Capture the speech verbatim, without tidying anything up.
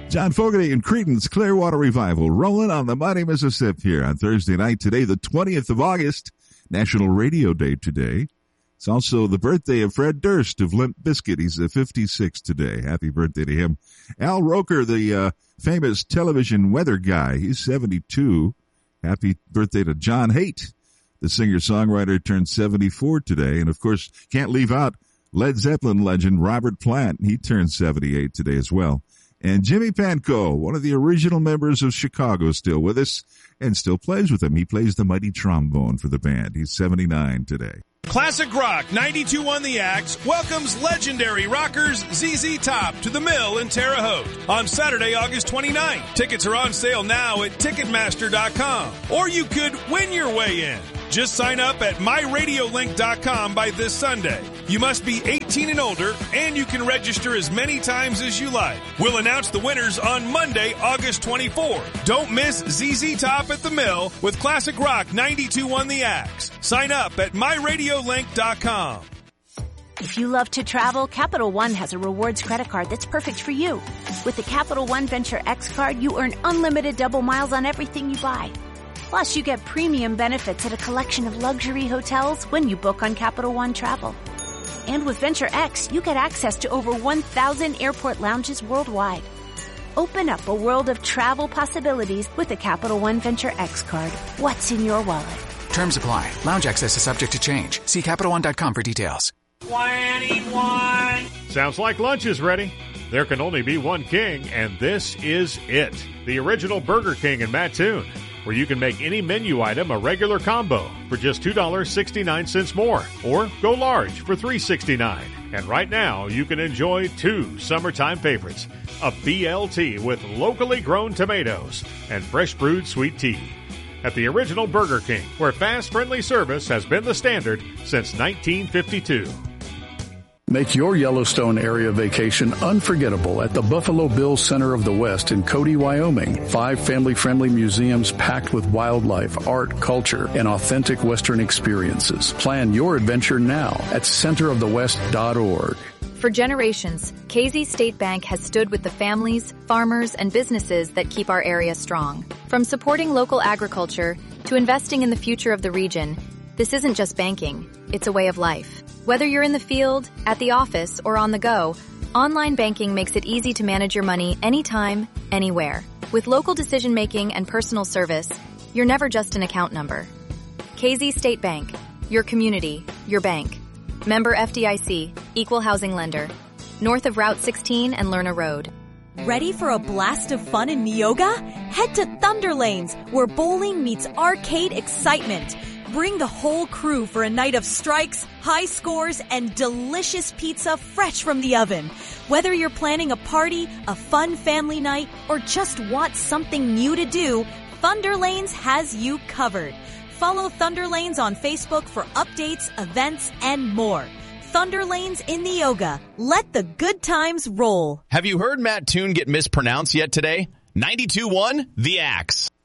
John Fogerty and Creedence Clearwater Revival rolling on the mighty Mississippi here on Thursday night. Today, the twentieth of August, National Radio Day today. It's also the birthday of Fred Durst of Limp Bizkit. He's uh, fifty-six today. Happy birthday to him. Al Roker, the uh, famous television weather guy, he's seventy-two. Happy birthday to John Haidt, the singer-songwriter, turned seventy-four today. And, of course, can't leave out Led Zeppelin legend Robert Plant. He turned seventy-eight today as well. And Jimmy Pankow, one of the original members of Chicago, still with us and still plays with them. He plays the mighty trombone for the band. He's seventy-nine today. Classic Rock ninety-two on the Axe welcomes legendary rockers Z Z Top to the Mill in Terre Haute on Saturday, August twenty-ninth. Tickets are on sale now at Ticketmaster dot com, or you could win your way in. Just sign up at My Radio Link dot com by this Sunday. You must be eighteen and older, and you can register as many times as you like. We'll announce the winners on Monday, August twenty-fourth. Don't miss Z Z Top at the Mill with Classic Rock ninety-two on the Axe. Sign up at My Radio Link dot com. If you love to travel, Capital One has a rewards credit card that's perfect for you. With the Capital One Venture X card, you earn unlimited double miles on everything you buy. Plus, you get premium benefits at a collection of luxury hotels when you book on Capital One Travel. And with Venture X, you get access to over one thousand airport lounges worldwide. Open up a world of travel possibilities with a Capital One Venture X card. What's in your wallet? Terms apply. Lounge access is subject to change. See Capital One dot com for details. twenty-one Sounds like lunch is ready. There can only be one king, and this is it. The original Burger King in Mattoon, where you can make any menu item a regular combo for just two dollars and sixty-nine cents more, or go large for three dollars and sixty-nine cents. And right now, you can enjoy two summertime favorites, a B L T with locally grown tomatoes and fresh brewed sweet tea. At the original Burger King, where fast, friendly service has been the standard since nineteen fifty-two. Make your Yellowstone area vacation unforgettable at the Buffalo Bills Center of the West in Cody, Wyoming. Five family-friendly museums packed with wildlife, art, culture, and authentic Western experiences. Plan your adventure now at center of the west dot org. For generations, K Z State Bank has stood with the families, farmers, and businesses that keep our area strong. From supporting local agriculture to investing in the future of the region, this isn't just banking, it's a way of life. Whether you're in the field, at the office, or on the go, online banking makes it easy to manage your money anytime, anywhere. With local decision-making and personal service, you're never just an account number. K Z State Bank, your community, your bank. Member F D I C, Equal Housing Lender. North of Route sixteen and Lerner Road. Ready for a blast of fun in Neoga? Head to Thunder Lanes, where bowling meets arcade excitement. Bring the whole crew for a night of strikes, high scores, and delicious pizza fresh from the oven. Whether you're planning a party, a fun family night, or just want something new to do, Thunder Lanes has you covered. Follow Thunder Lanes on Facebook for updates, events, and more. Thunder Lanes in Neoga. Let the good times roll. Have you heard Mattoon get mispronounced yet today? ninety-two point one The Axe.